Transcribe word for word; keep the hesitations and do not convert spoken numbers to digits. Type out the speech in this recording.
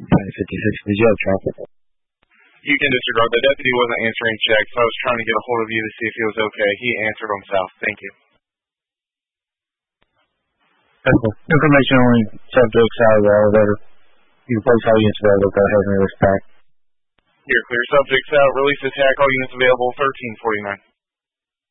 fifty-six, did you have traffic? You can disregard. The deputy wasn't answering checks. I was trying to get a hold of you to see if he was okay. He answered himself. Thank you. Okay. Information only. Subjects out of the elevator. You place all units available. Go ahead and release back. You're clear. Subjects out. Release attack. All units available. thirteen forty-nine.